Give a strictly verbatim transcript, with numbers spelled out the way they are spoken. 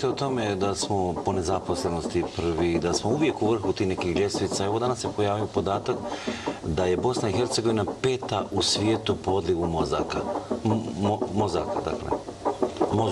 govorite o tome da smo po nezaposlenosti prvi, da smo uvijek u vrhu tih nekih ljestvica. Evo danas se pojavio podatak da je Bosna i Hercegovina peta u svijetu po odlivu mozaka. Mo, mozaka, dakle.